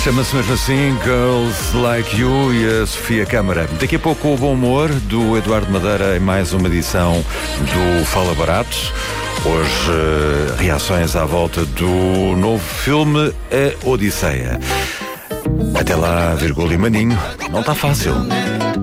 Chama-se mesmo assim Girls Like You e a Sofia Câmara. Daqui a pouco o bom humor do Eduardo Madeira em mais uma edição do Fala Barato. Hoje reações à volta do novo filme A Odisseia. Até lá, Virgulho e Maninho, não está fácil.